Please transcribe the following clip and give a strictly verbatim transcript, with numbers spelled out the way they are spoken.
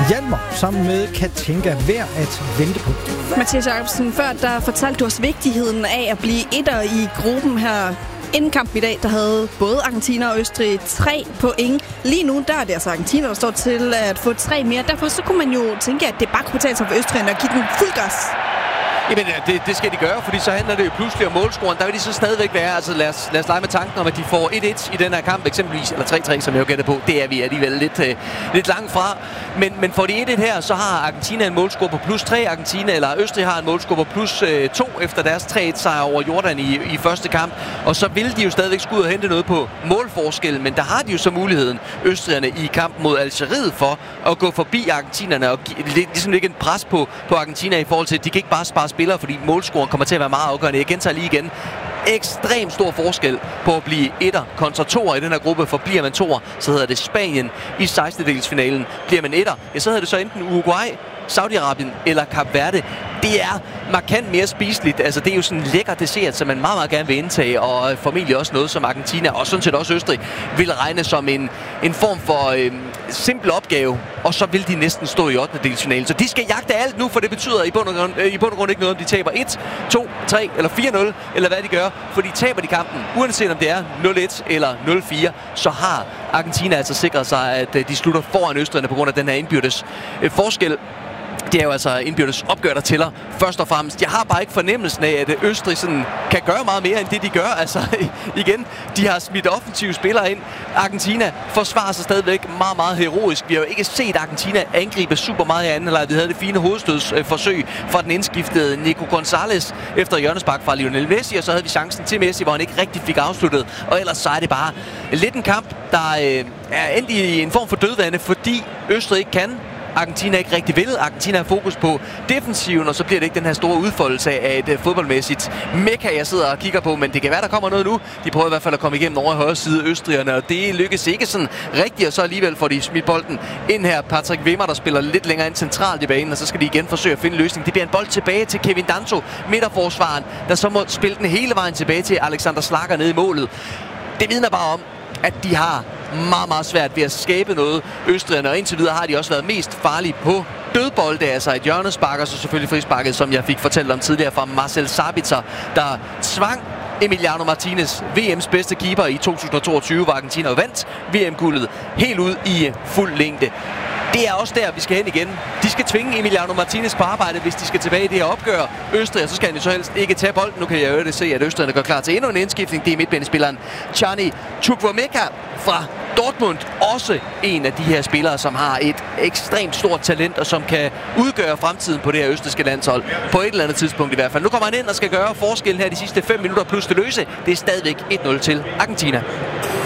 Hjalmar sammen med Katinka værd at vente på. Mathias Jacobsen, før der fortalte du os vigtigheden af at blive etter i gruppen her. Inden kampen i dag, der havde både Argentina og Østrig tre point. Lige nu, der er det altså Argentina, der står til at få tre mere. Derfor så kunne man jo tænke, at det bare kunne betale sig for Østrig at give den fuld gas. Jamen, det, det skal de gøre, fordi så handler det jo pludselig om målscoren. Der vil de så stadigvæk være. Altså, lad os, lad os lege med tanken om, at de får et et i den her kamp, eksempelvis, eller tre tre, som jeg jo gætter på. Det er vi alligevel lidt, uh, lidt langt fra. Men, men får de et et her, så har Argentina en målscore på plus tre. Argentina, eller Østrig har en målscore på plus uh, to efter deres tre et sejr over Jordan i, i første kamp. Og så vil de jo stadigvæk skulle ud og hente noget på målforskellen, men der har de jo så muligheden, østrigerne, i kampen mod Algeriet for at gå forbi argentinerne og ligesom lægge en pres på, på Argentina i forhold til, at de kan ikke bare spare spillere, fordi målscoren kommer til at være meget afgørende. Jeg gentager lige igen. Ekstremt stor forskel på at blive etter kontra toer i den her gruppe, for bliver man toer, så hedder det Spanien i sekstendedelsfinalen. Bliver man etter, ja, så hedder det så enten Uruguay, Saudi-Arabien eller Kap Verde. Det er markant mere spiseligt. Altså, det er jo sådan en lækker dessert, som man meget, meget gerne vil indtage, og formentlig også noget, som Argentina og sådan set også Østrig vil regne som en, en form for øh, simpel opgave, og så vil de næsten stå i ottendedelsfinalen. Så de skal jagte alt nu, for det betyder i bund og grund, øh, i bund og grund ikke noget, om de taber et, to, tre eller fire nul, eller hvad de gør, for de taber de kampen, uanset om det er nul et eller nul fire, så har Argentina altså sikret sig, at øh, de slutter foran østrigerne på grund af den her indbyrdes øh, forskel. Det er jo altså indbyrdes opgør, der tæller først og fremmest. Jeg har bare ikke fornemmelsen af, at Østrig sådan kan gøre meget mere, end det de gør. Altså igen, de har smidt offensive spillere ind. Argentina forsvarer sig stadigvæk meget, meget heroisk. Vi har jo ikke set Argentina angribe super meget i anden halvleg. Vi havde det fine hovedstødsforsøg fra den indskiftede Nico Gonzalez efter hjørnespark fra Lionel Messi, og så havde vi chancen til Messi, hvor han ikke rigtig fik afsluttet. Og ellers så er det bare lidt en kamp, der øh, er endt i en form for dødvande, fordi Østrig ikke kan. Argentina ikke rigtig vil. Argentina har fokus på defensiven, og så bliver det ikke den her store udfoldelse af et fodboldmæssigt mekka, jeg sidder og kigger på, men det kan være, der kommer noget nu. De prøver i hvert fald at komme igennem over i højre side, østrigerne, og det lykkes ikke sådan rigtigt, og så alligevel får de smidt bolden ind her. Patrick Wimmer, der spiller lidt længere ind centralt i banen, og så skal de igen forsøge at finde løsning. Det bliver en bold tilbage til Kevin Danso, midterforsvaren, der så må spille den hele vejen tilbage til Alexander Slager nede i målet. Det vidner bare om, at de har meget, meget svært ved at skabe noget, østrigerne, og indtil videre har de også været mest farlige på dødbolde, altså et hjørnespark, og så selvfølgelig frisparket, som jeg fik fortalt om tidligere fra Marcel Sabitzer, der tvang Emiliano Martinez, V M's bedste keeper i to tusind og toogtyve, hvor Argentina vandt V M-guldet helt ud i fuld længde. Det er også der, vi skal hen igen. De skal tvinge Emiliano Martinez på arbejde, hvis de skal tilbage i det her opgør. Østrig, så skal han jo så helst ikke tage bolden. Nu kan jeg jo se, at østrigerne går klar til endnu en indskiftning. Det er midtbanespilleren Chani Chukwuemeka fra Dortmund. Også en af de her spillere, som har et ekstremt stort talent, og som kan udgøre fremtiden på det her østrigske landshold. På et eller andet tidspunkt i hvert fald. Nu kommer han ind og skal gøre forskellen her de sidste fem minutter plus det løse. Det er stadigvæk et nul til Argentina.